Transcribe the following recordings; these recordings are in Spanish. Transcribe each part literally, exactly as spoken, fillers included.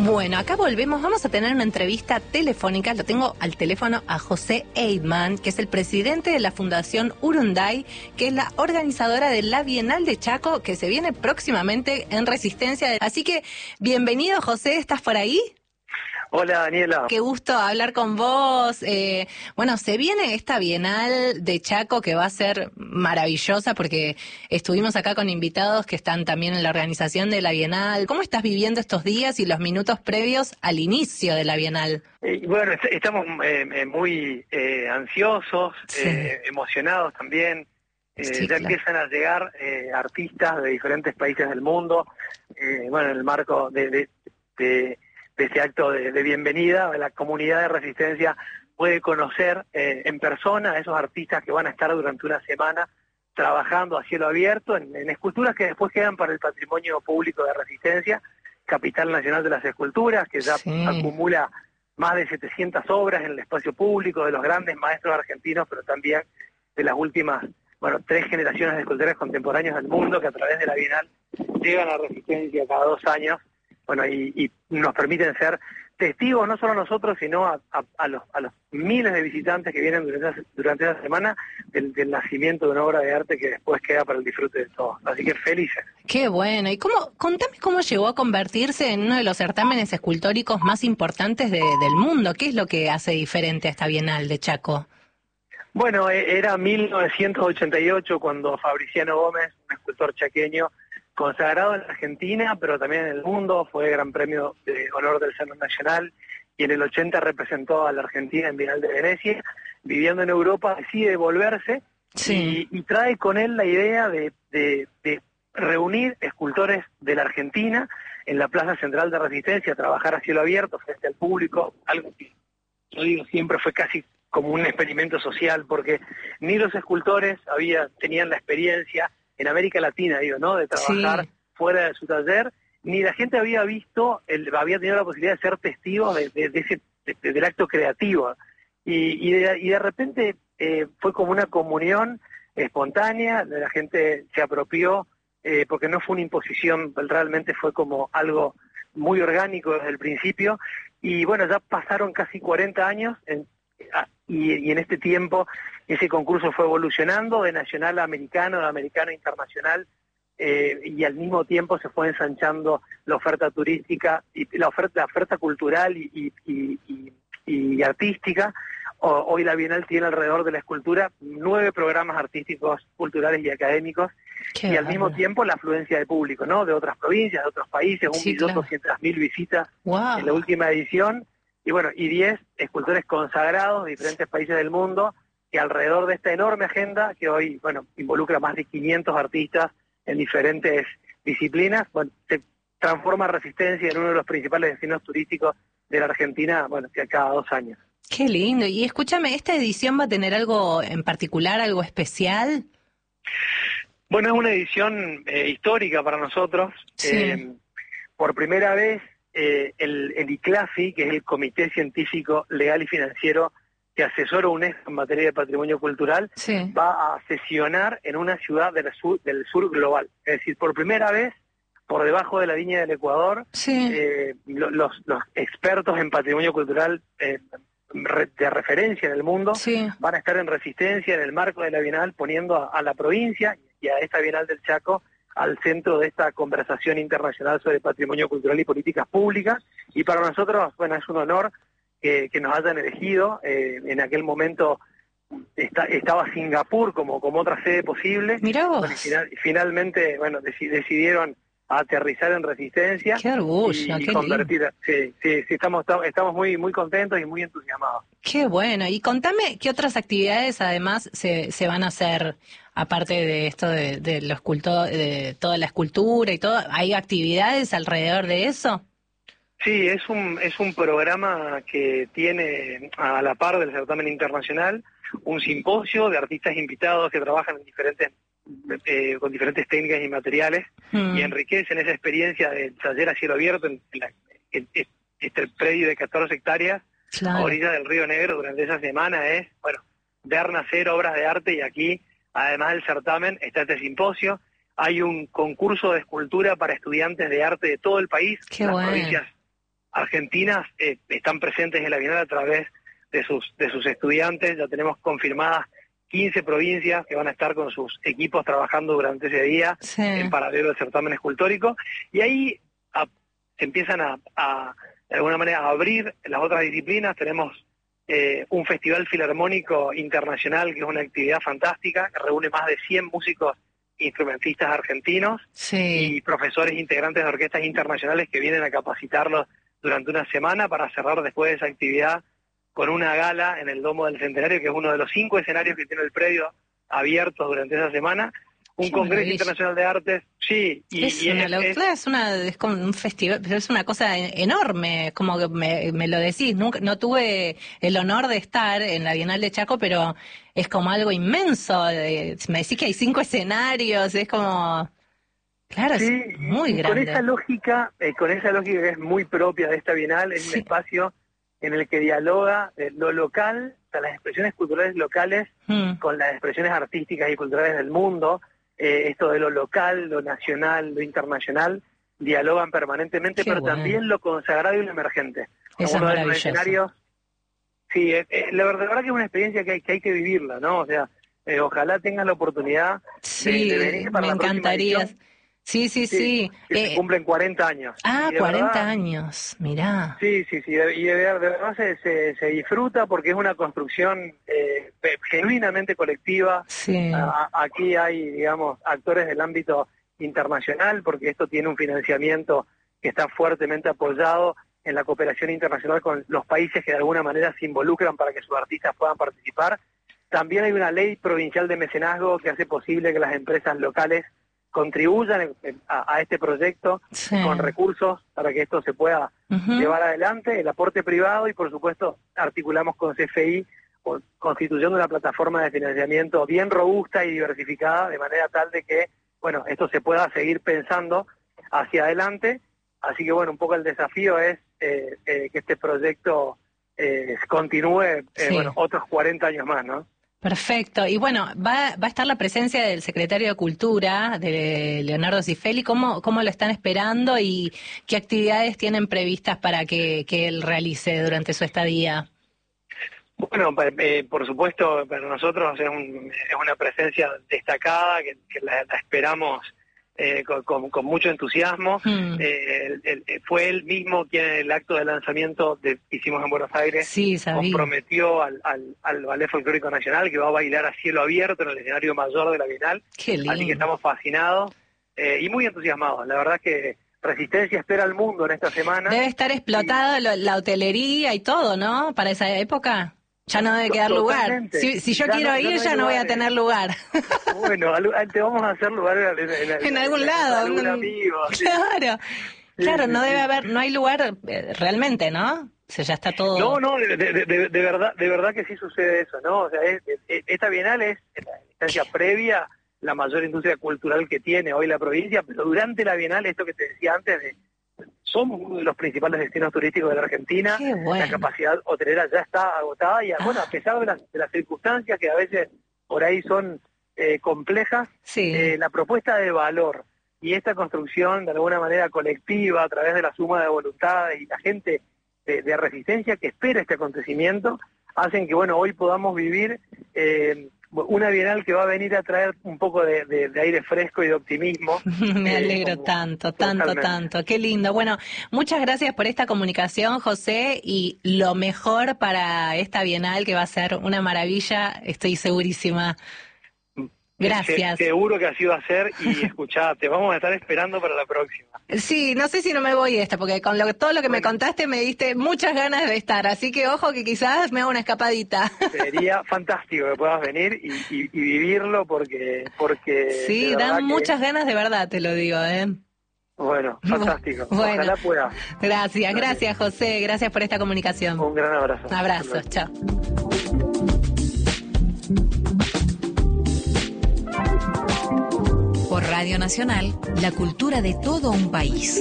Bueno, acá volvemos, vamos a tener una entrevista telefónica, lo tengo al teléfono a José Eidman, que es el presidente de la Fundación Urunday, que es la organizadora de la Bienal de Chaco, que se viene próximamente en Resistencia. Así que, bienvenido José, ¿estás por ahí? Hola Daniela. Qué gusto hablar con vos. Eh, bueno, se viene esta Bienal de Chaco que va a ser maravillosa porque estuvimos acá con invitados que están también en la organización de la Bienal. ¿Cómo estás viviendo estos días y los minutos previos al inicio de la Bienal? Eh, bueno, est- estamos eh, muy eh, ansiosos, Sí. eh, emocionados también. Eh, Sí, ya claro. empiezan a llegar eh, artistas de diferentes países del mundo. Eh, bueno, en el marco de, de, de, de ese acto de, de bienvenida, la comunidad de Resistencia puede conocer eh, en persona a esos artistas que van a estar durante una semana trabajando a cielo abierto en, en esculturas que después quedan para el patrimonio público de Resistencia, Capital Nacional de las Esculturas, que ya Sí. acumula más de setecientas obras en el espacio público de los grandes maestros argentinos, pero también de las últimas, bueno, tres generaciones de escultores contemporáneos del mundo que a través de la Bienal llegan a Resistencia cada dos años, bueno, y, y nos permiten ser testigos no solo a nosotros, sino a, a, a, los, a los miles de visitantes que vienen durante, durante esa semana del, del nacimiento de una obra de arte que después queda para el disfrute de todos. Así que felices. Qué bueno. Y cómo, contame cómo llegó a convertirse en uno de los certámenes escultóricos más importantes de, del mundo. ¿Qué es lo que hace diferente a esta Bienal de Chaco? Bueno, e- era mil novecientos ochenta y ocho cuando Fabriciano Gómez, un escultor chaqueño, consagrado en la Argentina, pero también en el mundo, fue Gran Premio de Honor del Centro Nacional, y en el ochenta representó a la Argentina en Bienal de Venecia, viviendo en Europa, decide volverse Sí. y, y trae con él la idea de, de, de reunir escultores de la Argentina en la Plaza Central de Resistencia, trabajar a cielo abierto frente al público, algo que yo digo siempre fue casi como un experimento social, porque ni los escultores había, tenían la experiencia en América Latina, digo, ¿no?, de trabajar Sí. fuera de su taller, ni la gente había visto, el, había tenido la posibilidad de ser testigos de, de, de ese, de, del acto creativo. Y, y, de, y de repente eh, fue como una comunión espontánea, la gente se apropió, eh, porque no fue una imposición, realmente fue como algo muy orgánico desde el principio. Y bueno, ya pasaron casi cuarenta años en, y, y en este tiempo ese concurso fue evolucionando de nacional a americano, de americano a internacional, eh, y al mismo tiempo se fue ensanchando la oferta turística y la oferta, la oferta cultural y, y, y, y, y artística. O, hoy la Bienal tiene alrededor de la escultura nueve programas artísticos, culturales y académicos, Qué y al mismo bárbaro. tiempo la afluencia de público, ¿no?, de otras provincias, de otros países, un Sí, millón claro. doscientas mil visitas Wow. en la última edición, y bueno, y diez escultores consagrados de diferentes países del mundo, que alrededor de esta enorme agenda, que hoy, bueno, involucra más de quinientos artistas en diferentes disciplinas, bueno, se transforma Resistencia en uno de los principales destinos turísticos de la Argentina, bueno, que cada dos años. Qué lindo. Y escúchame, ¿esta edición va a tener algo en particular, algo especial? Bueno, es una edición eh, histórica para nosotros. Sí. Eh, por primera vez, eh, el, el ICLAFI, que es el Comité Científico, Legal y Financiero que asesora UNESCO en materia de patrimonio cultural, Sí. va a sesionar en una ciudad del sur, del sur global. Es decir, por primera vez, por debajo de la línea del Ecuador, Sí. eh, lo- los, los expertos en patrimonio cultural eh, re- de referencia en el mundo Sí. van a estar en Resistencia, en el marco de la Bienal, poniendo a, a la provincia y a esta Bienal del Chaco al centro de esta conversación internacional sobre patrimonio cultural y políticas públicas. Y para nosotros, bueno, es un honor que, que nos hayan elegido. Eh, en aquel momento está, estaba Singapur como, como otra sede posible. Mirá vos. Bueno, y final- finalmente, bueno, deci- decidieron aterrizar en Resistencia Qué orgullo, y, y qué lindo. convertir. Sí, sí, sí, estamos, estamos muy, muy contentos y muy entusiasmados. Qué bueno. Y contame qué otras actividades además se, se van a hacer, aparte de esto de, de los culto, de toda la escultura y todo. ¿Hay actividades alrededor de eso? Sí, es un, es un programa que tiene a la par del certamen internacional un simposio de artistas invitados que trabajan en diferentes, eh, con diferentes técnicas y materiales Mm. y enriquecen esa experiencia del taller a cielo abierto en, en, la, en, en este predio de catorce hectáreas a Claro. orillas del Río Negro durante esa semana. Es, bueno, ver nacer obras de arte, y aquí, además del certamen, está este simposio. Hay un concurso de escultura para estudiantes de arte de todo el país, Qué las bueno. provincias argentinas eh, están presentes en la Bienal a través de sus de sus estudiantes. Ya tenemos confirmadas quince provincias que van a estar con sus equipos trabajando durante ese día, sí, en paralelo al certamen escultórico, y ahí a, se empiezan a, a, de alguna manera, a abrir las otras disciplinas. Tenemos eh, un festival filarmónico internacional, que es una actividad fantástica, que reúne más de cien músicos instrumentistas argentinos, sí, y profesores integrantes de orquestas internacionales que vienen a capacitarlos durante una semana para cerrar después de esa actividad con una gala en el Domo del Centenario, que es uno de los cinco escenarios que tiene el predio abiertos durante esa semana. Un Qué Congreso maravilla. Internacional de Artes, sí. Y, es, y una es, locura, es, una, es como un festival, pero es una cosa enorme, como que me, me lo decís. Nunca, no tuve el honor de estar en la Bienal de Chaco, pero es como algo inmenso. Me decís que hay cinco escenarios, es como... Claro, sí, es muy y grande. Con esa lógica, eh, con esa lógica que es muy propia de esta Bienal, es sí. un espacio en el que dialoga eh, lo local, o sea, las expresiones culturales locales, mm. con las expresiones artísticas y culturales del mundo. Eh, esto de lo local, lo nacional, lo internacional, dialogan permanentemente, Qué pero bueno. también lo consagrado y lo emergente. Eso Uno es de los escenarios, sí, eh, eh, la verdad, la verdad que es una experiencia que hay que, hay que vivirla, ¿no? O sea, eh, ojalá tengan la oportunidad sí, de, de venir para me la encantaría. próxima edición. Sí, sí, sí. sí. Que eh, se cumplen cuarenta años. Ah, cuarenta verdad, años, mirá. Sí, sí, sí, y de, de verdad se, se, se disfruta porque es una construcción eh, genuinamente colectiva. Sí. A, aquí hay, digamos, actores del ámbito internacional, porque esto tiene un financiamiento que está fuertemente apoyado en la cooperación internacional con los países que de alguna manera se involucran para que sus artistas puedan participar. También hay una ley provincial de mecenazgo que hace posible que las empresas locales contribuyan a, a este proyecto sí. con recursos para que esto se pueda uh-huh. llevar adelante, el aporte privado, y por supuesto articulamos con C F I constituyendo una plataforma de financiamiento bien robusta y diversificada, de manera tal de que, bueno, esto se pueda seguir pensando hacia adelante. Así que bueno, un poco el desafío es eh, eh, que este proyecto eh, continúe eh, sí. bueno, otros cuarenta años más, ¿no? Perfecto. Y bueno, va, va a estar la presencia del secretario de Cultura, de Leonardo Cifelli. ¿Cómo, cómo lo están esperando y qué actividades tienen previstas para que, que él realice durante su estadía? Bueno, eh, por supuesto, para nosotros es, un, es una presencia destacada que, que la, la esperamos eh, con, con, con mucho entusiasmo. Mm. Eh, el, el, fue él mismo quien en el acto de lanzamiento de, que hicimos en Buenos Aires sí, comprometió al, al, al Ballet Folclórico Nacional, que va a bailar a cielo abierto en el escenario mayor de la Bienal. Qué lindo. Así que estamos fascinados eh, y muy entusiasmados. La verdad es que Resistencia espera al mundo en esta semana. Debe estar explotada y... la hotelería y todo, ¿no? Para esa época. Ya no debe quedar lugar. Si, si yo ya quiero no, ir, ya no, ya no voy a tener lugar. Bueno, te vamos a hacer lugar en, en, en, en algún en, lado. En algún amigo. Claro, sí, claro, sí, no sí, debe sí. haber, no hay lugar eh, realmente, ¿no? O sea, ya está todo. No, no, de, de, de, de verdad, de verdad que sí sucede eso, ¿no? O sea, es, es, esta Bienal es en la instancia previa la mayor industria cultural que tiene hoy la provincia, pero durante la Bienal, esto que te decía antes de somos uno de los principales destinos turísticos de la Argentina. Bueno. La capacidad hotelera ya está agotada y, ah. bueno, a pesar de las, de las circunstancias que a veces por ahí son eh, complejas, sí. eh, la propuesta de valor y esta construcción de alguna manera colectiva a través de la suma de voluntades y la gente de, de Resistencia que espera este acontecimiento, hacen que, bueno, hoy podamos vivir eh, una Bienal que va a venir a traer un poco de, de, de aire fresco y de optimismo. Me alegro eh, como, tanto, tanto, totalmente. tanto. Qué lindo. Bueno, muchas gracias por esta comunicación, José, y lo mejor para esta Bienal, que va a ser una maravilla, estoy segurísima. Gracias. Se, seguro que así va a ser, y escuchá, te vamos a estar esperando para la próxima. Sí, no sé si no me voy esta, porque con lo, todo lo que bueno. me contaste me diste muchas ganas de estar, así que ojo que quizás me haga una escapadita. Sería fantástico que puedas venir y, y, y vivirlo, porque... porque sí, dan que... muchas ganas, de verdad, te lo digo, ¿eh? Bueno, fantástico. Bueno, ojalá pueda. Gracias, gracias, José, gracias por esta comunicación. Un gran abrazo. Abrazos, chao. Por Radio Nacional, la cultura de todo un país.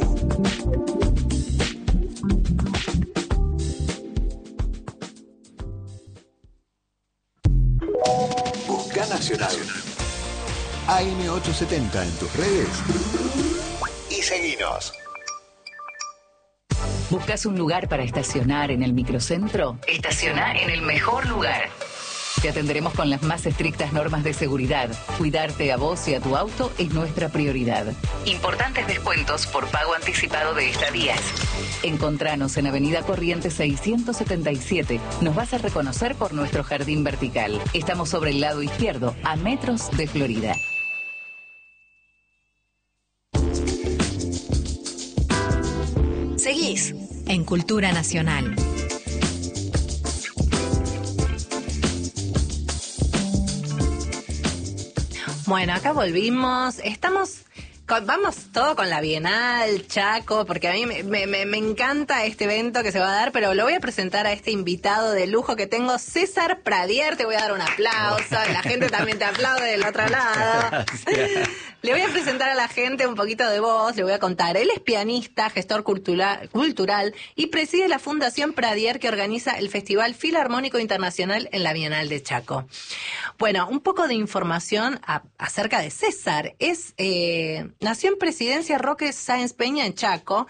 Busca Nacional. A M ochocientos setenta en tus redes y seguinos. ¿Buscas un lugar para estacionar en el microcentro? Estaciona en el mejor lugar. Te atenderemos con las más estrictas normas de seguridad. Cuidarte a vos y a tu auto es nuestra prioridad. Importantes descuentos por pago anticipado de estadías. Encontranos en Avenida Corrientes seiscientos setenta y siete. Nos vas a reconocer por nuestro jardín vertical. Estamos sobre el lado izquierdo, a metros de Florida. Seguís en Cultura Nacional. Bueno, acá volvimos. Estamos... Con, vamos todo con la Bienal, Chaco, porque a mí me, me, me encanta este evento que se va a dar, pero lo voy a presentar a este invitado de lujo que tengo, César Pradier. Te voy a dar un aplauso, y la gente también te aplaude del otro lado. Gracias. Le voy a presentar a la gente un poquito de voz, le voy a contar. Él es pianista, gestor cultural, cultural y preside la Fundación Pradier, que organiza el Festival Filarmónico Internacional en la Bienal de Chaco. Bueno, un poco de información a, acerca de César. Es eh, nació en Presidencia Roque Sáenz Peña en Chaco.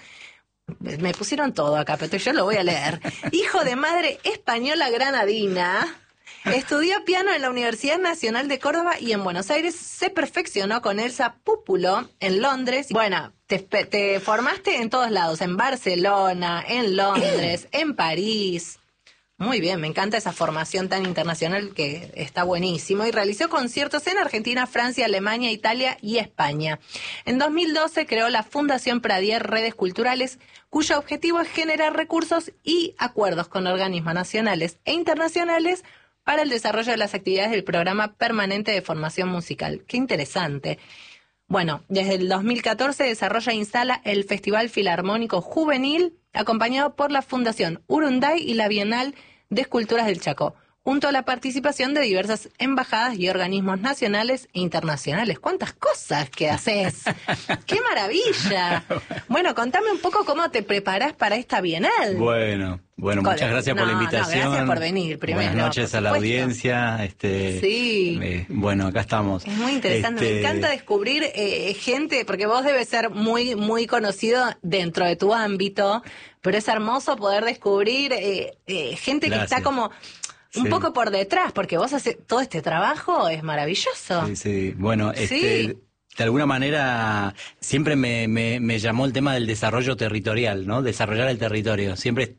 Me pusieron todo acá, pero yo lo voy a leer. Hijo de madre española granadina. Estudió piano en la Universidad Nacional de Córdoba y en Buenos Aires. Se perfeccionó con Elsa Púpulo en Londres. Bueno, te, te formaste en todos lados, en Barcelona, en Londres, en París. Muy bien, me encanta esa formación tan internacional que está buenísimo. Y realizó conciertos en Argentina, Francia, Alemania, Italia y España. En dos mil doce creó la Fundación Pradier Redes Culturales, cuyo objetivo es generar recursos y acuerdos con organismos nacionales e internacionales para el desarrollo de las actividades del Programa Permanente de Formación Musical. ¡Qué interesante! Bueno, desde el dos mil catorce desarrolla e instala el Festival Filarmónico Juvenil, acompañado por la Fundación Urunday y la Bienal de Esculturas del Chaco, junto a la participación de diversas embajadas y organismos nacionales e internacionales. ¡Cuántas cosas que haces! ¡Qué maravilla! Bueno, contame un poco cómo te preparás para esta Bienal. Bueno, bueno, muchas gracias no, por la invitación. No, gracias por venir primero. Buenas noches a la audiencia. Este, sí. Eh, bueno, acá estamos. Es muy interesante. Este... Me encanta descubrir eh, gente, porque vos debes ser muy, muy conocido dentro de tu ámbito, pero es hermoso poder descubrir eh, eh, gente gracias. que está como... Un sí. poco por detrás, porque vos haces todo este trabajo, es maravilloso. Sí, sí. Bueno, este, sí. de alguna manera siempre me, me, me llamó el tema del desarrollo territorial, ¿no? Desarrollar el territorio. Siempre,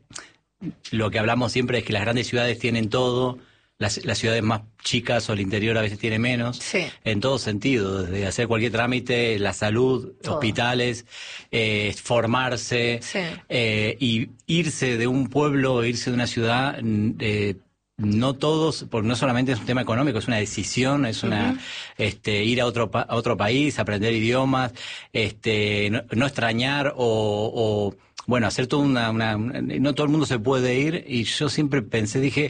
lo que hablamos siempre es que las grandes ciudades tienen todo, las, las ciudades más chicas o el interior a veces tiene menos, sí. en todo sentido, desde hacer cualquier trámite, la salud, todo. hospitales, eh, formarse, sí. eh, y irse de un pueblo, irse de una ciudad... Eh, no todos, porque no solamente es un tema económico, es una decisión, es una uh-huh. este ir a otro a otro país, aprender idiomas, este no, no extrañar o, o bueno, hacer toda una, una, una no todo el mundo se puede ir, y yo siempre pensé, dije,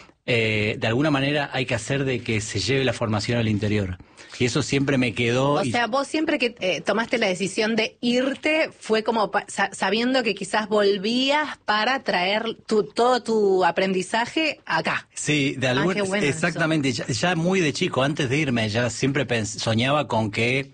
eh, de alguna manera hay que hacer de que se lleve la formación al interior. Y eso siempre me quedó. O y... sea, vos siempre que eh, tomaste la decisión de irte, fue como pa- sabiendo que quizás volvías para traer tu, todo tu aprendizaje acá. Sí, de alguna ah, bueno exactamente. Ya, ya muy de chico, antes de irme, ya siempre pens- soñaba con que,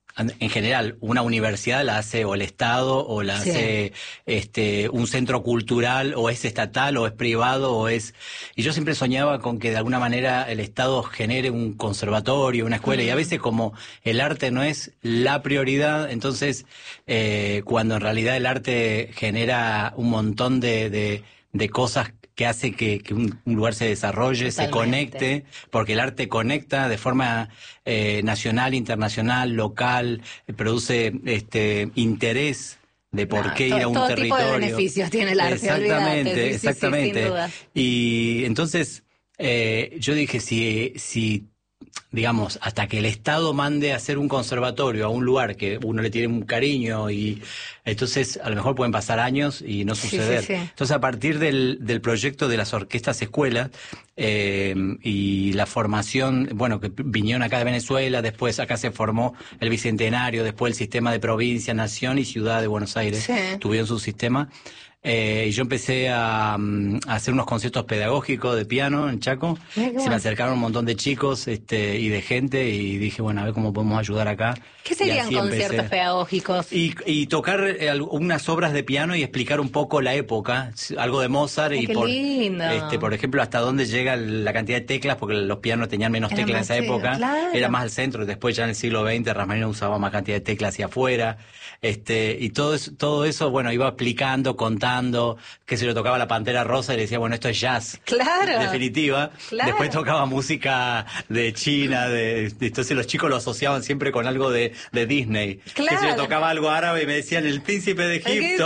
en general, una universidad la hace o el Estado o la sí. hace este un centro cultural, o es estatal o es privado o es... Y yo siempre soñaba con que de alguna manera el Estado genere un conservatorio, una escuela, uh-huh. y a veces como el arte no es la prioridad, entonces eh, cuando en realidad el arte genera un montón de, de, de cosas que hace que, que un, un lugar se desarrolle, totalmente. Se conecte, porque el arte conecta de forma eh, nacional, internacional, local, eh, produce este interés de por no, qué to, ir a un todo territorio. Todo tipo de beneficios tiene el arte, exactamente, olvídate. Sí, exactamente. Sí, sí, sin duda. Y entonces eh, yo dije, si, si digamos, hasta que el Estado mande a hacer un conservatorio a un lugar que uno le tiene un cariño, y entonces a lo mejor pueden pasar años y no suceder. Sí, sí, sí. Entonces, a partir del, del proyecto de las orquestas escuelas eh, y la formación, bueno, que vinieron acá de Venezuela, después acá se formó el Bicentenario, después el sistema de provincia, nación y ciudad de Buenos Aires, sí. tuvieron su sistema. Eh, y yo empecé a, um, a hacer unos conciertos pedagógicos de piano en Chaco. Mira qué Se bueno. me acercaron un montón de chicos este, y de gente y dije, bueno, a ver cómo podemos ayudar acá. ¿Qué serían Y así conciertos empecé. pedagógicos? Y, y tocar eh, algunas obras de piano y explicar un poco la época, algo de Mozart. Ay, y qué por, lindo. este, por ejemplo, hasta dónde llega la cantidad de teclas, porque los pianos tenían menos Era teclas en más esa chido, época, claro. era más al centro. Después ya en el siglo veinte Rachmaninoff usaba más cantidad de teclas hacia afuera. Este, y todo eso, todo eso, bueno, iba explicando, contando, que se lo tocaba la Pantera Rosa y le decía, bueno, esto es jazz. Claro. Definitiva. Claro. Después tocaba música de China, de, de- entonces los chicos lo asociaban siempre con algo de, de Disney. Claro. Que se le tocaba algo árabe y me decían el príncipe de Egipto.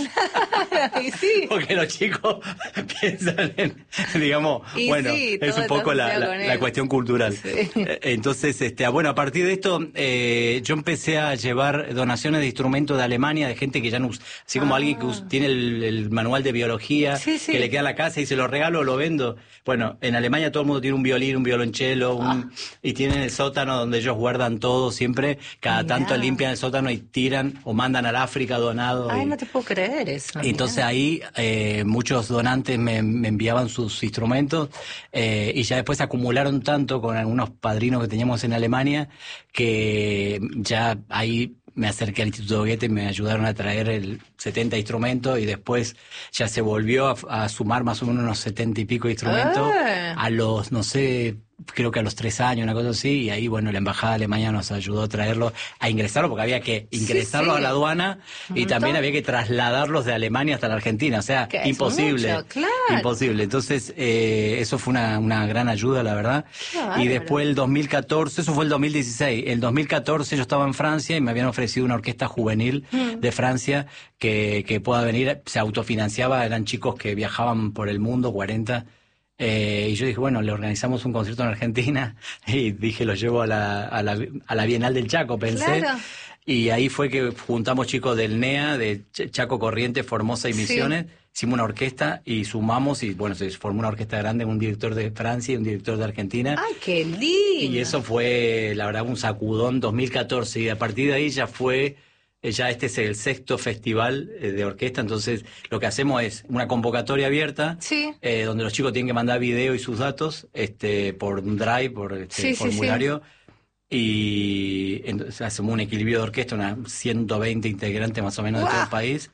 Claro, y sí. Porque los chicos piensan en, digamos, Y bueno, sí, es todo un poco está la, asociado la- con la él. cuestión cultural. Sí. Eh, Entonces, este, ah, bueno, a partir de esto, eh, yo empecé a llevar donaciones de instrumentos de Alemania, de gente que ya no usa, así como Ah. alguien que us- tiene el, el manual de biología, Sí, sí. que le queda en la casa y se lo regalo o lo vendo. Bueno, en Alemania todo el mundo tiene un violín, un violonchelo, un, Ah. y tienen el sótano donde ellos guardan todo siempre, cada Mirá. tanto limpian el sótano y tiran o mandan al África donado. Ay, y- no te puedo creer eso. y entonces mirá. ahí eh, muchos donantes me, me enviaban sus instrumentos eh, y ya después acumularon tanto con algunos padrinos que teníamos en Alemania que ya ahí me acerqué al Instituto Goethe, me ayudaron a traer el setenta instrumentos y después ya se volvió a, a sumar más o menos unos setenta y pico de instrumentos Ah. a los, no sé, creo que a los tres años, una cosa así, y ahí, bueno, la Embajada Alemana nos ayudó a traerlo, a ingresarlo, porque había que ingresarlos sí. a la aduana Un y también montón. había que trasladarlos de Alemania hasta la Argentina, o sea, Que es imposible. mucho, claro. Imposible. Entonces, eh, eso fue una, una gran ayuda, la verdad. Qué bárbaro. Y después el dos mil catorce, eso fue el dos mil dieciséis, el dos mil catorce yo estaba en Francia y me habían ofrecido una orquesta juvenil Mm. de Francia que, que pueda venir, se autofinanciaba, eran chicos que viajaban por el mundo, cuarenta. Eh, y yo dije, bueno, le organizamos un concierto en Argentina y dije, lo llevo a la, a la, a la Bienal del Chaco, pensé. Claro. Y ahí fue que juntamos chicos del N E A, de Ch- Chaco, Corrientes, Formosa y Sí. Misiones, hicimos una orquesta y sumamos y bueno, se formó una orquesta grande, un director de Francia y un director de Argentina. Ay, qué lindo. Y eso fue, la verdad, un sacudón dos mil catorce y a partir de ahí ya fue, eh, ya este es el sexto festival eh, de orquesta, entonces lo que hacemos es una convocatoria abierta Sí. eh, donde los chicos tienen que mandar video y sus datos este, por un drive, por este, Sí, sí, formulario. Y entonces hacemos un equilibrio de orquesta, unas ciento veinte integrantes más o menos de todo el ¡Guau! país.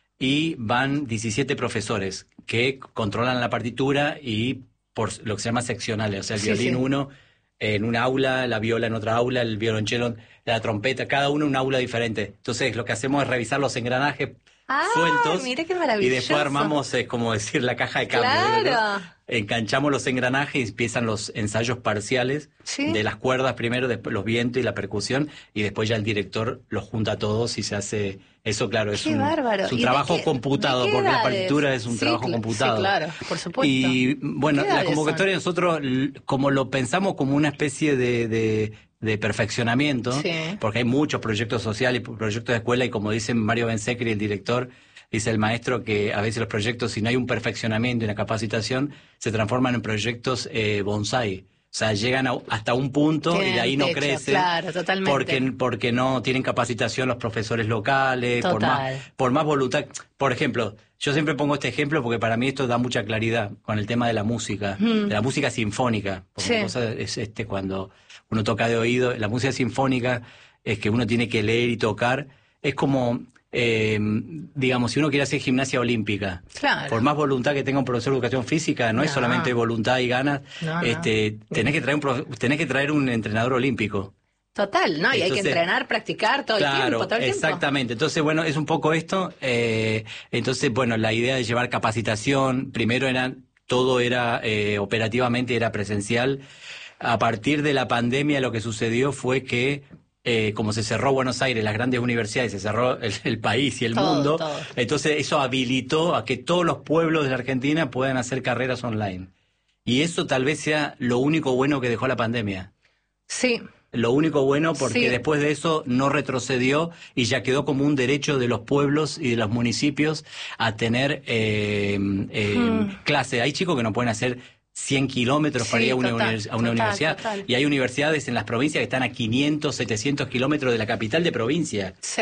Y van diecisiete profesores que controlan la partitura y por lo que se llama seccionales, o sea, el Sí, violín sí. uno en una aula, la viola en otra aula, el violonchelo, la trompeta, cada uno en una aula diferente. Entonces lo que hacemos es revisar los engranajes Ay, sueltos mira qué y maravilloso. después armamos, es como decir, la caja de cambio. Claro. ¿no? Enganchamos los engranajes y empiezan los ensayos parciales Sí. de las cuerdas primero, después los vientos y la percusión, y después ya el director los junta a todos y se hace... Eso, claro, es Qué un, bárbaro. es un ¿Y de trabajo qué- computado, de qué porque la edades? partitura es un Sí, trabajo cl- computado. sí, claro, por supuesto. Y bueno, ¿Qué la edades convocatoria nosotros, l- como lo pensamos como una especie de, de, de perfeccionamiento, Sí. porque hay muchos proyectos sociales, proyectos de escuela, y como dicen Mario Bensecri, el director, dice el maestro que a veces los proyectos, si no hay un perfeccionamiento y una capacitación, se transforman en proyectos eh, bonsai. O sea, llegan a- hasta un punto y de Tienen ahí no techo, crecen. claro, totalmente. Porque, porque no tienen capacitación los profesores locales, por Total. más, por más voluntad. Por ejemplo, yo siempre pongo este ejemplo porque para mí esto da mucha claridad con el tema de la música, de la música sinfónica. Porque Sí. una cosa es este cuando uno toca de oído, la música sinfónica es que uno tiene que leer y tocar. Es como, eh, digamos, si uno quiere hacer gimnasia olímpica, Claro. por más voluntad que tenga un profesor de educación física, no, es No. solamente voluntad y ganas, No, no. este, tenés que traer un profe- tenés que traer un entrenador olímpico. Total, ¿no? Y hay que Entonces- entrenar, practicar todo el Claro, tiempo, todo el tiempo. exactamente. Entonces, bueno, es un poco esto. eh, entonces, bueno, la idea de llevar capacitación, primero era, todo era, eh, operativamente era presencial. A partir de la pandemia lo que sucedió fue que, eh, como se cerró Buenos Aires, las grandes universidades, se cerró el, el país y el Todo, mundo, todo. entonces eso habilitó a que todos los pueblos de la Argentina puedan hacer carreras online. Y eso tal vez sea lo único bueno que dejó la pandemia. Sí, Lo único bueno porque Sí. después de eso no retrocedió y ya quedó como un derecho de los pueblos y de los municipios a tener eh, eh, Hmm. clase. Hay chicos que no pueden hacer cien kilómetros para Sí, ir a una, total, univers- a una total, universidad. total. Y hay universidades en las provincias que están a quinientos, setecientos kilómetros de la capital de provincia. sí.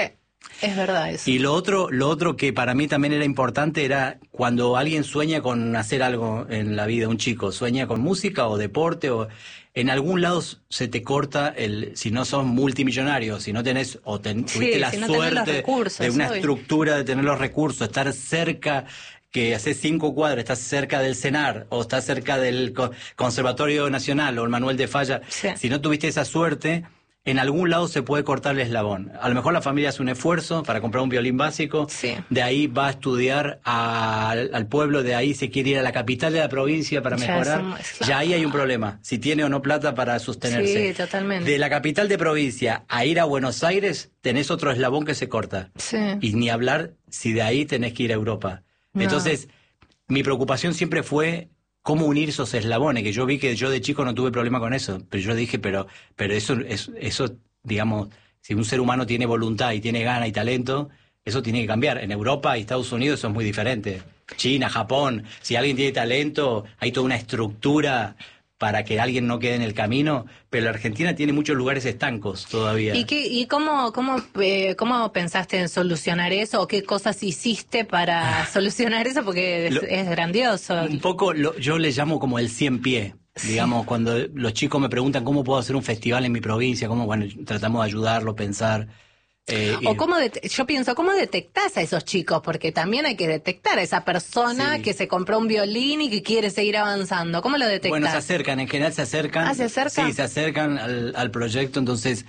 Es verdad eso. Y lo otro, lo otro que para mí también era importante era cuando alguien sueña con hacer algo en la vida, un chico sueña con música o deporte, o en algún lado se te corta el, si no sos multimillonario, si no tenés, o ten, Sí, tuviste la si no tenés los suerte recursos, de una obvio. estructura, de tener los recursos, estar cerca, que haces cinco cuadras, estás cerca del CENAR, o estás cerca del Co- Conservatorio Nacional, o el Manuel de Falla, Sí. si no tuviste esa suerte, en algún lado se puede cortar el eslabón. A lo mejor la familia hace un esfuerzo para comprar un violín básico, Sí. de ahí va a estudiar a- al, al pueblo, de ahí se quiere ir a la capital de la provincia para Ya mejorar. es un- es- Ya ahí hay un problema, si tiene o no plata para sostenerse. Sí, totalmente. De la capital de provincia a ir a Buenos Aires, tenés otro eslabón que se corta. Sí. Y ni hablar si de ahí tenés que ir a Europa. No. Entonces, mi preocupación siempre fue cómo unir esos eslabones, que yo vi que yo de chico no tuve problema con eso, pero yo dije, pero pero eso, eso, eso digamos, si un ser humano tiene voluntad y tiene gana y talento, eso tiene que cambiar. En Europa y Estados Unidos eso es muy diferente. China, Japón, si alguien tiene talento, hay toda una estructura para que alguien no quede en el camino, pero la Argentina tiene muchos lugares estancos todavía. ¿Y, qué, y cómo, cómo, eh, cómo pensaste en solucionar eso? ¿O qué cosas hiciste para solucionar eso? Porque es, Lo- es grandioso. Un poco, lo, yo le llamo como el cien pie. Digamos, cuando los chicos me preguntan cómo puedo hacer un festival en mi provincia, cómo, bueno, tratamos de ayudarlo, pensar. Eh, O y- cómo det- yo pienso, ¿cómo detectás a esos chicos? Porque también hay que detectar a esa persona Sí. que se compró un violín y que quiere seguir avanzando. ¿Cómo lo detectás? Bueno, se acercan, en general se acercan. Ah, ¿se acercan? Sí, se acercan al, al proyecto, entonces,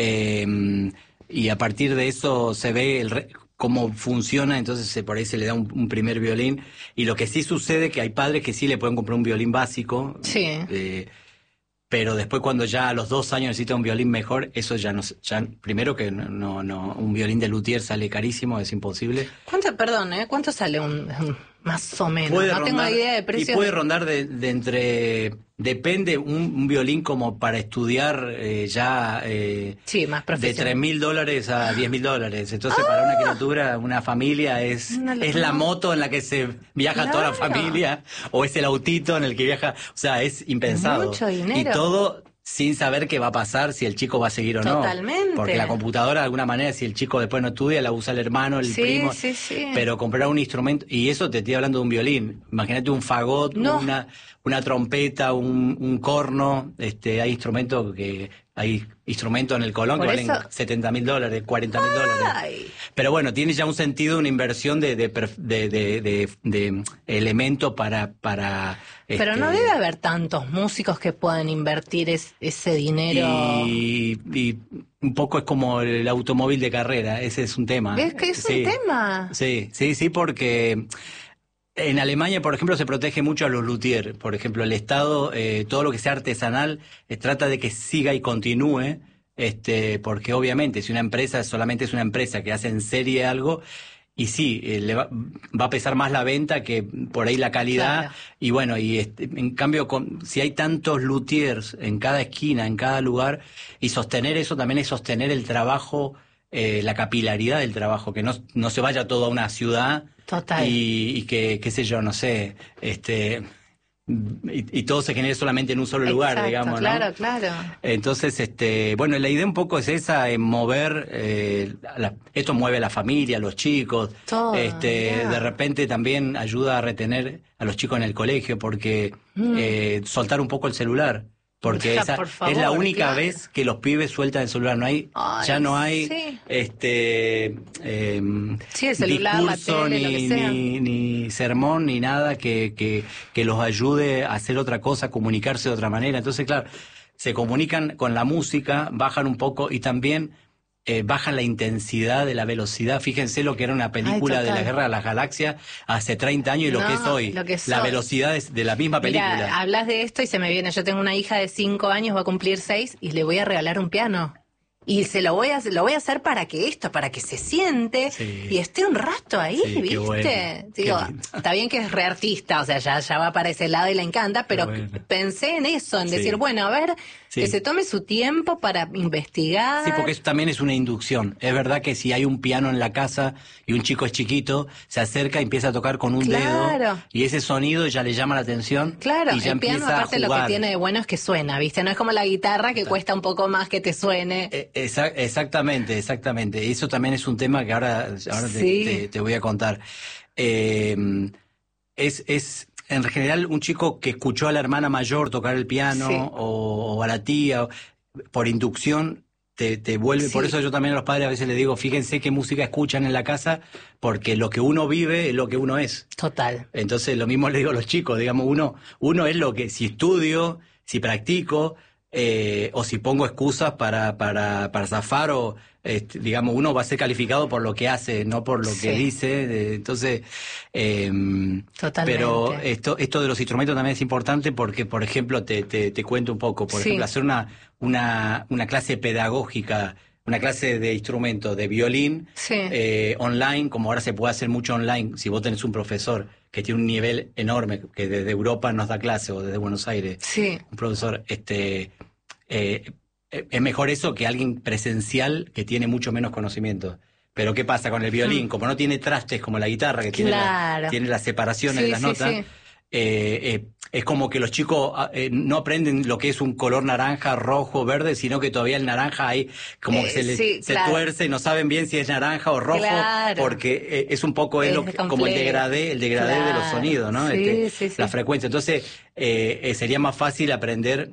eh, y a partir de eso se ve el re- cómo funciona, entonces se, por ahí se le da un, un primer violín. Y lo que sí sucede que hay padres que sí le pueden comprar un violín básico. Sí. eh, pero después cuando ya a los dos años necesita un violín mejor, eso ya no, se- ya primero que no, no, no, un violín de luthier sale carísimo, es imposible. ¿Cuánto, perdón, ¿eh? ¿Cuánto sale un, un- más o menos? Puede no tengo rondar- idea de Y precios. puede rondar de, de entre, depende, un, un violín como para estudiar eh, ya eh, Sí, más de profesional. tres mil dólares a diez mil dólares. Entonces para una criatura, una familia es, Una- es la moto en la que se viaja toda la Claro. familia, o es el autito en el que viaja, o sea, es impensado. Mucho dinero. Y todo sin saber qué va a pasar, si el chico va a seguir o no. Totalmente. Porque la computadora, de alguna manera, si el chico después no estudia, la usa el hermano, el Sí, primo. sí, sí. Pero comprar un instrumento, y eso te estoy hablando de un violín. Imagínate un fagot, No. una, una trompeta, un, un corno. Este, hay instrumentos que hay instrumentos en el Colón Por que valen eso- setenta mil dólares, cuarenta mil dólares. Ay. Pero bueno, tiene ya un sentido, una inversión de, de, perf- de, de, de- de elementos para, para Pero este, no debe haber tantos músicos que puedan invertir es- ese dinero. y, y un poco es como el automóvil de carrera, ese es un tema. ¿Ves que es Sí. un tema? Sí, sí, sí, porque en Alemania, por ejemplo, se protege mucho a los luthiers. Por ejemplo, el Estado, eh, todo lo que sea artesanal, eh, trata de que siga y continúe, este, porque obviamente si una empresa solamente es una empresa que hace en serie algo, y sí, eh, le va, va a pesar más la venta que por ahí la calidad. Claro. Y bueno, y este, en cambio, con, si hay tantos luthiers en cada esquina, en cada lugar, y sostener eso también es sostener el trabajo, eh, la capilaridad del trabajo, que no, no se vaya todo a una ciudad. Total. Y, y que, qué sé yo, no sé, este, y, y todo se genere solamente en un solo lugar, Exacto, digamos, ¿no? claro, claro. Entonces, este, bueno, la idea un poco es esa, en mover, eh, la- esto mueve a la familia, a los chicos, Todo, este, mirá. de repente también ayuda a retener a los chicos en el colegio, porque Mm. eh, soltar un poco el celular. Porque Ya, esa por favor, es la única claro. vez que los pibes sueltan el celular. No hay, Ay, ya no hay sí. este em, Sí, el celular, la discurso tele, lo ni, que sea. ni, ni sermón ni nada que, que, que los ayude a hacer otra cosa, a comunicarse de otra manera. Entonces, claro, se comunican con la música, bajan un poco y también eh, bajan la intensidad de la velocidad. Fíjense lo que era una película de la total. Guerra de las Galaxias hace treinta años y lo No, que es hoy. lo que es la hoy. velocidad es de la misma película. Mira, hablas de esto y se me viene. Yo tengo una hija de cinco años, va a cumplir seis y le voy a regalar un piano. Y se lo voy a lo voy a hacer para que esto, para que se siente Sí. y esté un rato ahí, Sí, qué ¿viste? bueno, Digo, qué lindo. está bien que es re artista, o sea, ya, ya va para ese lado y le encanta, pero bueno. pensé en eso, en Sí. decir, bueno, a ver, Sí. que se tome su tiempo para investigar. Sí, porque eso también es una inducción. Es verdad que si hay un piano en la casa y un chico es chiquito, se acerca y empieza a tocar con un Claro. dedo y ese sonido ya le llama la atención Claro, y ya el piano empieza aparte a lo jugar. que tiene de bueno es que suena, ¿viste? No es como la guitarra que cuesta un poco más que te suene. Eh, Exa- exactamente, exactamente. Eso también es un tema que ahora, ahora te, Sí. te- te voy a contar. Eh, es, es en general un chico que escuchó a la hermana mayor tocar el piano Sí. o, o a la tía, o- por inducción te, te vuelve. Sí. Por eso yo también a los padres a veces les digo, fíjense qué música escuchan en la casa, porque lo que uno vive es lo que uno es. Total. Entonces lo mismo le digo a los chicos, digamos, uno, uno es lo que, si estudio, si practico, eh, o si pongo excusas para, para, para zafar, o este, digamos, uno va a ser calificado por lo que hace, no por lo que Sí. dice. eh, Entonces, eh, Totalmente. pero esto, esto de los instrumentos también es importante porque, por ejemplo, te, te, te cuento un poco, por Sí. ejemplo, hacer una, una, una clase pedagógica, una clase de instrumento, de violín, Sí. eh, online, como ahora se puede hacer mucho online, si vos tenés un profesor que tiene un nivel enorme, que desde Europa nos da clase, o desde Buenos Aires, Sí. un profesor, este, eh, eh, es mejor eso que alguien presencial que tiene mucho menos conocimiento. Pero ¿qué pasa con el violín? Mm. Como no tiene trastes como la guitarra, que tiene, la, Claro. tiene las separaciones Sí, de las sí, notas, sí. eh, eh, es como que los chicos ah, eh, no aprenden lo que es un color naranja, rojo, verde, sino que todavía el naranja ahí como que Eh, se, le, sí, se claro. tuerce y no saben bien si es naranja o rojo, Claro. porque eh, es un poco es Es lo que- como el complejo. degradé, el degradé de los Claro. sonidos, ¿no? Sí, Este, sí, sí. La frecuencia. Entonces, eh, eh, sería más fácil aprender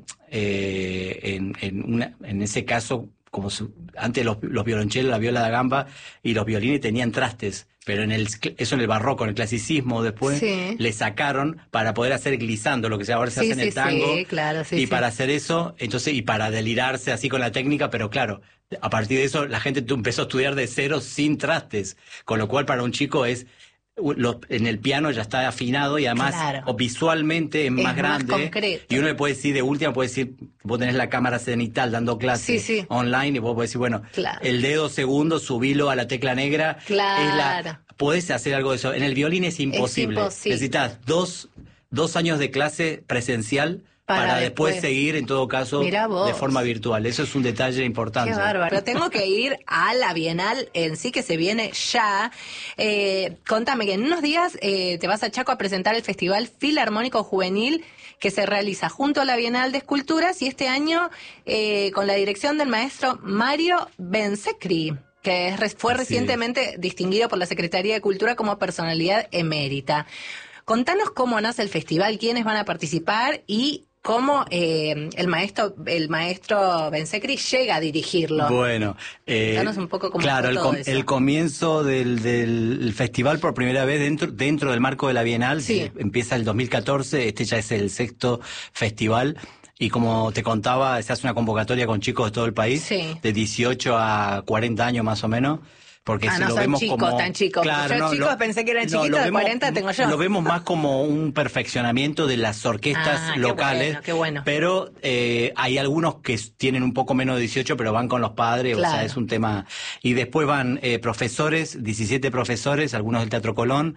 eh, en, en, una, en ese caso, como su- antes los, los violonchelos, la viola da gamba y los violines tenían trastes, pero en el eso en el barroco, en el clasicismo después Sí. le sacaron para poder hacer glissando, lo que se ahora se Sí, hace en sí, el tango, sí, claro, sí, y sí. para hacer eso, entonces y para delirarse así con la técnica, pero claro, a partir de eso la gente tu- empezó a estudiar de cero sin trastes, con lo cual para un chico es u- lo- en el piano ya está afinado y además Claro. o visualmente es más más grande, concreto. y uno le puede decir de última, puede decir, vos tenés la cámara cenital dando clases Sí, sí. online y vos podés decir, bueno, Claro. el dedo segundo, subilo a la tecla negra, Claro. es la, podés hacer algo de eso. En el violín es imposible. imposible. Necesitas dos, dos años de clase presencial Para para, después, después. seguir, en todo caso, Mirá vos. de forma virtual. Eso es un detalle importante. Qué bárbaro. Pero tengo que ir a la Bienal en sí, que se viene ya. Eh, contame que en unos días eh, te vas a Chaco a presentar el Festival Filarmónico Juvenil que se realiza junto a la Bienal de Esculturas y este año eh, con la dirección del maestro Mario Bensecri, que es, res- fue Así recientemente distinguido por la Secretaría de Cultura como personalidad emérita. Contanos cómo nace el festival, quiénes van a participar y cómo eh, el maestro el maestro Bensecri llega a dirigirlo. Bueno, eh, Contanos un poco cómo claro, fue el, todo com- eso. el comienzo del, del festival por primera vez dentro dentro del marco de la Bienal, Sí. eh, empieza el dos mil catorce, este ya es el sexto festival. Y como te contaba, se hace una convocatoria con chicos de todo el país, Sí. de dieciocho a cuarenta años más o menos, porque Ah, si no lo son vemos chicos como tan chicos. Claro, Yo no, chicos lo- pensé que eran no, chiquitos, lo de vemos- cuarenta tengo yo. Lo vemos más como un perfeccionamiento de las orquestas Ah, qué locales, bueno, qué bueno. pero eh, hay algunos que s- tienen un poco menos de dieciocho, pero van con los padres, o Claro. sea, es un tema. Y después van eh, profesores, diecisiete profesores, algunos del Teatro Colón,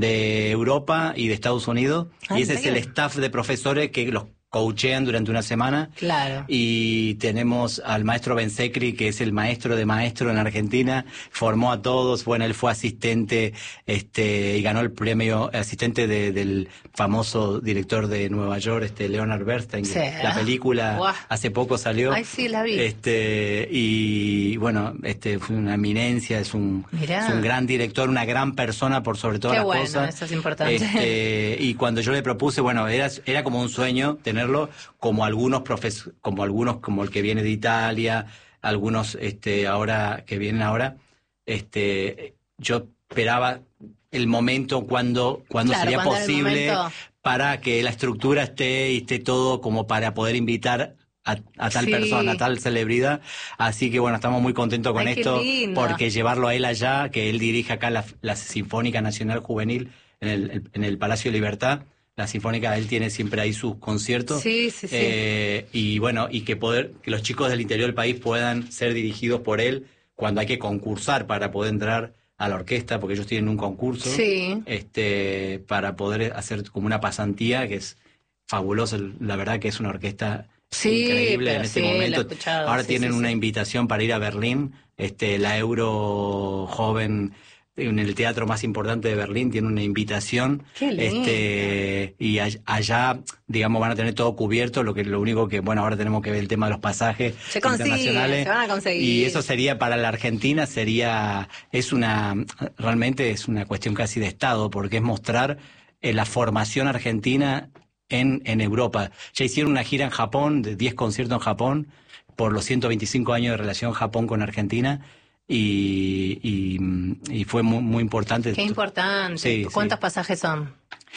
de Europa y de Estados Unidos, Ah, y ese ¿en es el serio? staff de profesores que los coachean durante una semana. Claro. Y tenemos al maestro Bensecri, que es el maestro de maestro en Argentina, formó a todos, bueno, él fue asistente este y ganó el premio asistente de- del famoso director de Nueva York, este Leonard Bernstein. Sí. La película Buah. hace poco salió. Ay, sí, la vi. Este, y bueno, este fue una eminencia, es un, Mirá. es un gran director, una gran persona por sobre todas Qué las bueno, cosas. eso es importante. Este, y cuando yo le propuse, bueno, era, era como un sueño tenerlo, como algunos profes, como algunos, como el que viene de Italia, algunos este ahora que vienen ahora, este yo esperaba el momento cuando, cuando Claro, sería cuando era el posible momento. para que la estructura esté y esté todo como para poder invitar a, a tal Sí. persona, a tal celebridad. Así que bueno, estamos muy contentos con Ay, qué esto, lindo. porque llevarlo a él allá, que él dirige acá la, la Sinfónica Nacional Juvenil en el, en el Palacio de Libertad. La Sinfónica, él tiene siempre ahí sus conciertos. Sí, sí, sí. Eh, y bueno, y que poder, que los chicos del interior del país puedan ser dirigidos por él cuando hay que concursar para poder entrar a la orquesta, porque ellos tienen un concurso. Sí. Este, para poder hacer como una pasantía, que es fabuloso. La verdad que es una orquesta Sí, increíble pero en este sí, la he momento. escuchado, Ahora sí, tienen sí, una sí. invitación para ir a Berlín, este, la Euro Joven en el teatro más importante de Berlín, tiene una invitación. Qué lindo. Este, y all- allá, digamos, van a tener todo cubierto, lo que lo único que, bueno, ahora tenemos que ver el tema de los pasajes Se consigue, internacionales. se van a conseguir. Y eso sería para la Argentina, sería, es una, realmente es una cuestión casi de Estado, porque es mostrar eh, la formación argentina en, en Europa. Ya hicieron una gira en Japón, de diez conciertos en Japón, por los ciento veinticinco años de relación Japón con Argentina, y, y, y fue muy, muy importante. Qué importante. Sí, ¿Cuántos sí. pasajes son?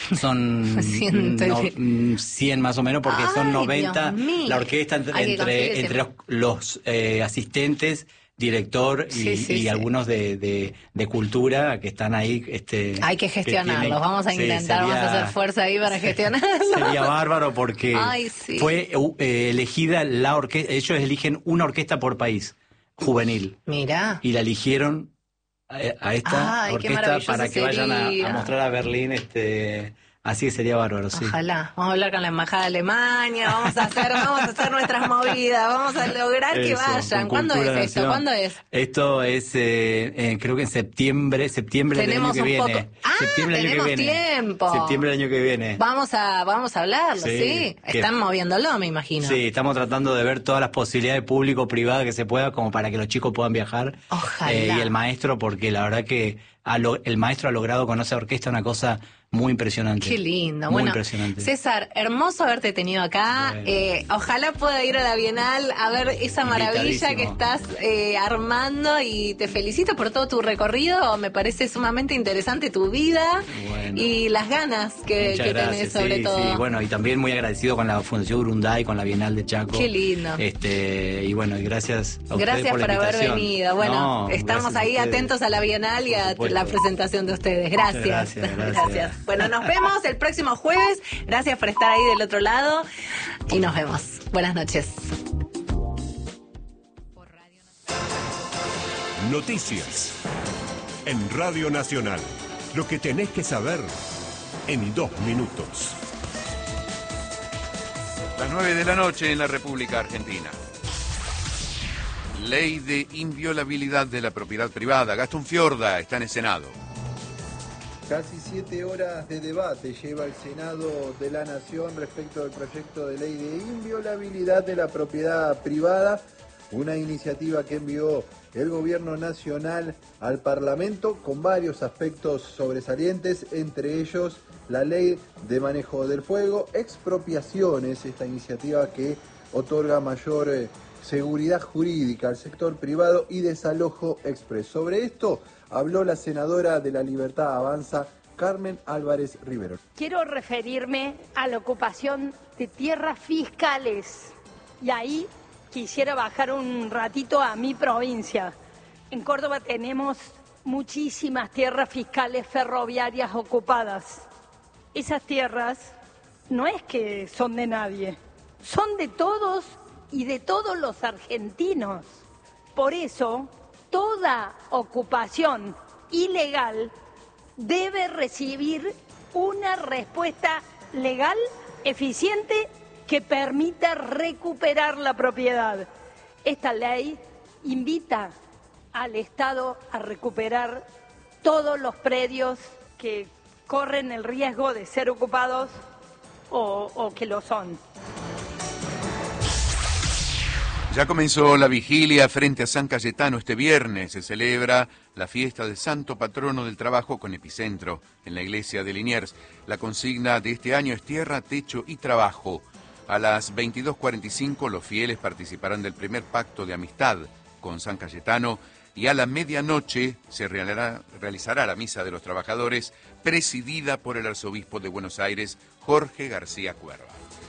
Son Ciento y- no, mm, cien más o menos, porque Ay, son noventa. Dios mío. La orquesta entre, Hay que conseguir entre, ese- entre los, los, eh, asistentes, director y, Sí, sí, y sí. algunos de, de, de cultura que están ahí. Este, Hay que gestionarlos. tienen- Vamos a sí, intentar, vamos a sería- hacer fuerza ahí para gestionarlos. Sería bárbaro porque Ay, sí. fue eh, elegida la orquesta. Ellos eligen una orquesta por país juvenil Mira. y la eligieron a, a esta Ay, qué orquesta maravilloso para que vayan a, sería. a mostrar a Berlín. Este, así que sería bárbaro, sí. Ojalá. Vamos a hablar con la embajada de Alemania, vamos a hacer, vamos a hacer nuestras movidas, vamos a lograr que Eso, vayan. con ¿Cuándo es Cultura esto? Nación. ¿Cuándo es? Esto es, eh, eh, creo que en septiembre, septiembre Tenemos del año que un viene. poco- Ah, septiembre del año que tenemos viene. tiempo. Septiembre del año que viene. Vamos a, vamos a hablarlo, ¿sí? Sí, que- Están moviéndolo, me imagino. Sí, estamos tratando de ver todas las posibilidades público-privadas que se pueda, como para que los chicos puedan viajar. Ojalá. Eh, y el maestro, porque la verdad que ha lo- el maestro ha logrado con esa orquesta una cosa muy impresionante. Qué lindo. Muy Bueno, impresionante. César, hermoso haberte tenido acá. Bueno. Eh, ojalá pueda ir a la Bienal a ver esa maravilla que Invitadísimo. estás eh, armando, y te felicito por todo tu recorrido. Me parece sumamente interesante tu vida Bueno. y las ganas que, Muchas que gracias, tenés sobre sí, todo. sí. Bueno, y también muy agradecido con la Fundación Urunday, con la Bienal de Chaco. Qué lindo. Este, y bueno, y gracias a ustedes Gracias por por, la haber invitación. venido. Bueno, No, estamos gracias a ahí ustedes. atentos a la Bienal y a supuesto. la presentación de ustedes. Gracias. Muchas gracias, gracias. Bueno, nos vemos el próximo jueves. Gracias por estar ahí del otro lado y nos vemos. Buenas noches. Noticias. En Radio Nacional. Lo que tenés que saber en dos minutos. Las nueve de la noche en la República Argentina. Ley de inviolabilidad de la propiedad privada. Gastón Fiorda está en el Senado. Casi siete horas de debate lleva el Senado de la Nación respecto del proyecto de ley de inviolabilidad de la propiedad privada, una iniciativa que envió el Gobierno Nacional al Parlamento con varios aspectos sobresalientes, entre ellos la ley de manejo del fuego, expropiaciones, esta iniciativa que otorga mayor eh, seguridad jurídica al sector privado, y desalojo express. Sobre esto habló la senadora de La Libertad Avanza, Carmen Álvarez Rivero. Quiero referirme a la ocupación de tierras fiscales. Y ahí quisiera bajar un ratito a mi provincia. En Córdoba tenemos muchísimas tierras fiscales ferroviarias ocupadas. Esas tierras no es que son de nadie, son de todos y de todos los argentinos. Por eso, toda ocupación ilegal debe recibir una respuesta legal, eficiente, que permita recuperar la propiedad. Esta ley invita al Estado a recuperar todos los predios que corren el riesgo de ser ocupados o, o que lo son. Ya comenzó la vigilia frente a San Cayetano. Este viernes se celebra la fiesta del Santo Patrono del Trabajo con epicentro en la iglesia de Liniers. La consigna de este año es tierra, techo y trabajo. A las veintidós cuarenta y cinco los fieles participarán del primer pacto de amistad con San Cayetano, y a la medianoche se realizará, realizará la misa de los trabajadores, presidida por el arzobispo de Buenos Aires, Jorge García Cuerva.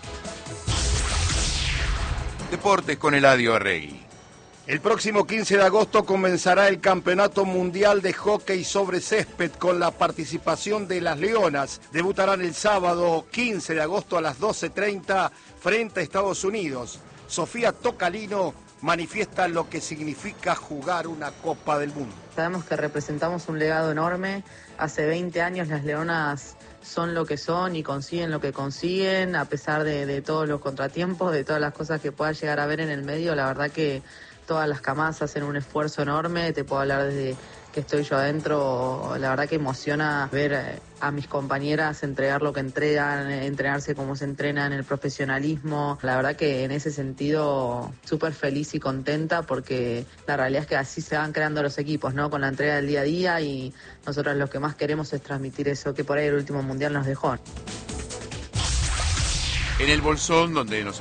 Deportes con Eladio Arregui. El próximo quince de agosto comenzará el Campeonato Mundial de Hockey sobre Césped con la participación de las Leonas. Debutarán el sábado quince de agosto a las doce treinta frente a Estados Unidos. Sofía Tocalino manifiesta lo que significa jugar una Copa del Mundo. Sabemos que representamos un legado enorme. Hace veinte años las Leonas son lo que son y consiguen lo que consiguen, a pesar de, de todos los contratiempos, de todas las cosas que pueda llegar a ver en el medio. La verdad que todas las camas hacen un esfuerzo enorme, te puedo hablar desde que estoy yo adentro, la verdad que emociona ver a mis compañeras entregar lo que entregan, entrenarse como se entrenan, el profesionalismo. La verdad que en ese sentido súper feliz y contenta porque la realidad es que así se van creando los equipos, ¿no? Con la entrega del día a día y nosotros lo que más queremos es transmitir eso que por ahí el último mundial nos dejó. En el Bolsón, donde nos